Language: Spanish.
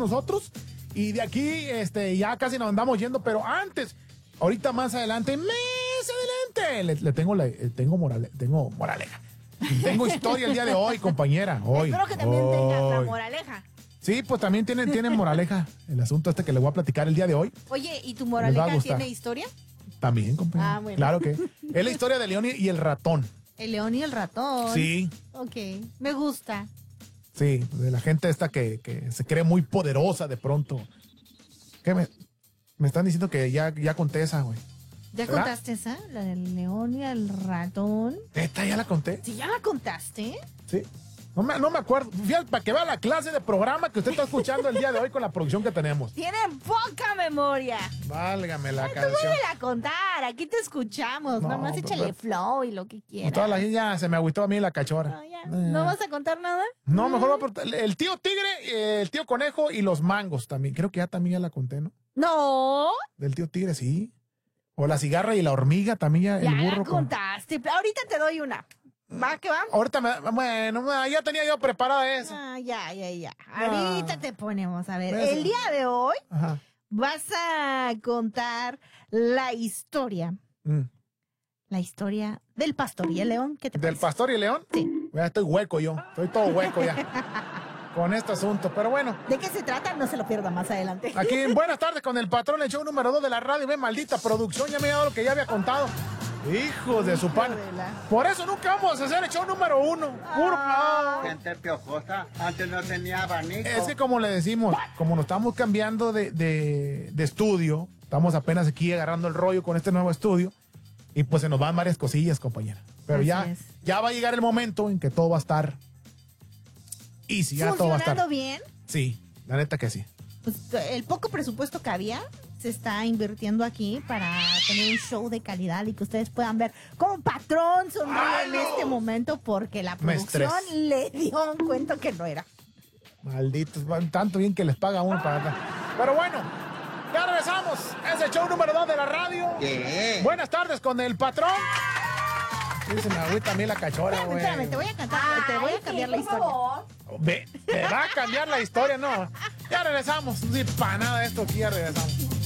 nosotros. Y de aquí, ya casi nos andamos yendo, pero antes, ahorita más adelante, tengo moraleja. Tengo historia el día de hoy, compañera. Espero que también tengas la moraleja. Sí, pues también tiene moraleja el asunto que le voy a platicar el día de hoy. Oye, ¿y tu moraleja tiene historia? También, compañera. Bueno. Claro que. Es la historia de León y el ratón. El león y el ratón. Sí. Ok, me gusta. Sí, de la gente esta que se cree muy poderosa de pronto. ¿Qué me están diciendo que ya conté esa, güey? ¿Ya ¿verdad? contaste esa? La del león y el ratón. ¿Esta ya la conté? ¿Sí ya la contaste? Sí. No me acuerdo. Fíjate, para que vea la clase de programa que usted está escuchando el día de hoy con la producción que tenemos. Tienen poca memoria. Válgame la Tú canción. vuelve a contar, aquí te escuchamos. No, Nomás échale pero- flow y lo que quieras. Toda la gente ya se me agüitó a mí la cachora. No, ya. ¿No vas a contar nada? No, mejor voy a aportar el tío tigre, el tío conejo y los mangos también. Creo que ya la conté, ¿no? No. Del tío tigre, sí. O la cigarra y la hormiga también, Ya el burro. la contaste. Ahorita te doy una. ¿Va que va? Ahorita ya tenía yo preparada esa. Ah, ya. Ahorita te ponemos. A ver, Eso. el día de hoy Ajá. vas a contar la historia. La historia del pastor y el león. ¿Qué te ¿Del parece? pastor y el león? Sí. Ya estoy hueco yo. Estoy todo hueco ya. Con este asunto. Pero bueno. ¿De qué se trata? No se lo pierda más adelante. Aquí en Buenas tardes con el patrón, el show número 2 de la radio. Ve, maldita producción, ya me ha dado lo que ya había contado. Hijos de su pan. Por eso nunca vamos a hacer el show número 1. Gente piojosa, antes no tenía abanico. Es que como le decimos, como nos estamos cambiando de estudio, estamos apenas aquí agarrando el rollo con este nuevo estudio, y pues se nos van varias cosillas, compañera. Pero Así ya, es. ya va a llegar el momento en que todo va a estar easy, ya todo va a estar. ¿Funcionando bien? Sí, la neta que sí. Pues el poco presupuesto que había se está invirtiendo aquí para tener un show de calidad y que ustedes puedan ver cómo Patrón sonríe en este momento porque la Me producción estresa. le dio un cuento que no era. Malditos, van tanto bien que les paga uno para acá. Pero bueno, ya regresamos. Es el show número 2 de la radio. ¿Qué? Buenas tardes con el patrón. Sí, se me agüita a mí la cachora, güey. Espérame, te voy a cantar, te voy a cambiar la historia. Ve, te va a cambiar la historia, ¿no? Ya regresamos. Sí, para nada de esto aquí, ya regresamos.